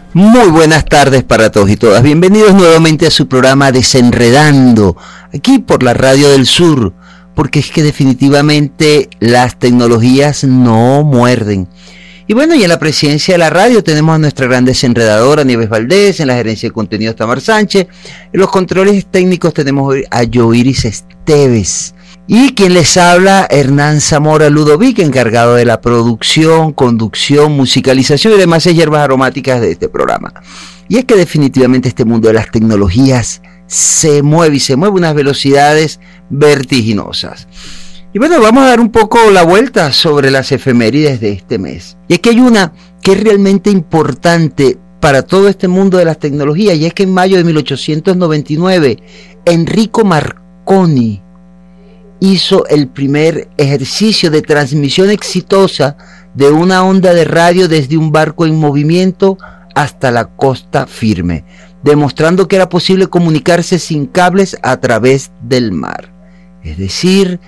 Muy buenas tardes para todos y todas. Bienvenidos nuevamente a su programa Desenredando, aquí por la Radio del Sur, porque es que definitivamente las tecnologías no muerden. Y bueno, y en la presidencia de la radio tenemos a nuestra gran desenredadora Nieves Valdés, en la gerencia de contenidos Tamar Sánchez, en los controles técnicos tenemos a Yoiris Esteves. Y quien les habla, Hernán Zamora Ludovic, encargado de la producción, conducción, musicalización y demás hierbas aromáticas de este programa. Y es que definitivamente este mundo de las tecnologías se mueve a unas velocidades vertiginosas. Y bueno, vamos a dar un poco la vuelta sobre las efemérides de este mes. Y es que hay una que es realmente importante para todo este mundo de las tecnologías, y es que en mayo de 1899, Enrico Marconi hizo el primer ejercicio de transmisión exitosa de una onda de radio desde un barco en movimiento hasta la costa firme, demostrando que era posible comunicarse sin cables a través del mar. Es decir,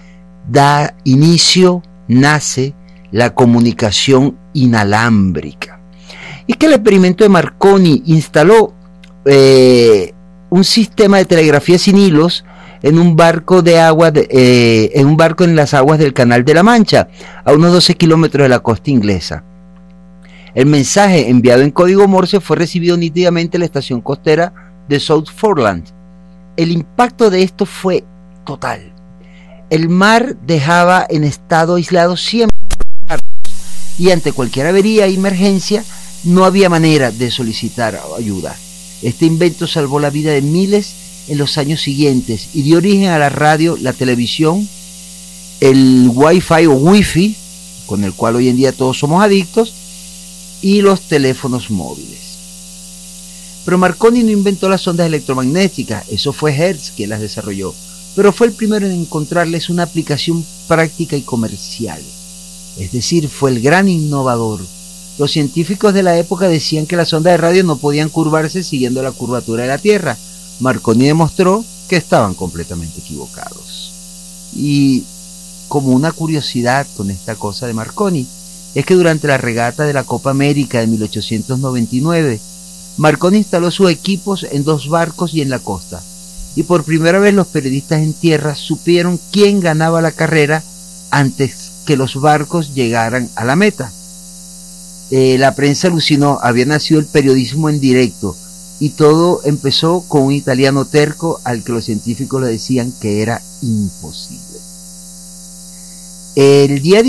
nace la comunicación inalámbrica. Y que el experimento de Marconi instaló un sistema de telegrafía sin hilos en un barco en las aguas del Canal de la Mancha, a unos 12 kilómetros de la costa inglesa. El mensaje enviado en código Morse fue recibido nítidamente en la estación costera de Southforland. El impacto de esto fue total. El mar dejaba en estado aislado siempre, y ante cualquier avería e emergencia no había manera de solicitar ayuda. Este invento salvó la vida de miles en los años siguientes y dio origen a la radio, la televisión, el Wi-Fi o Wi-Fi, con el cual hoy en día todos somos adictos, y los teléfonos móviles. Pero Marconi no inventó las ondas electromagnéticas, eso fue Hertz quien las desarrolló, pero fue el primero en encontrarles una aplicación práctica y comercial. Es decir, fue el gran innovador. Los científicos de la época decían que las ondas de radio no podían curvarse siguiendo la curvatura de la Tierra. Marconi demostró que estaban completamente equivocados. Y como una curiosidad con esta cosa de Marconi, es que durante la regata de la Copa América de 1899, Marconi instaló sus equipos en 2 barcos y en la costa. Y por primera vez los periodistas en tierra supieron quién ganaba la carrera antes que los barcos llegaran a la meta. La prensa alucinó, había nacido el periodismo en directo. Y todo empezó con un italiano terco al que los científicos le decían que era imposible. El día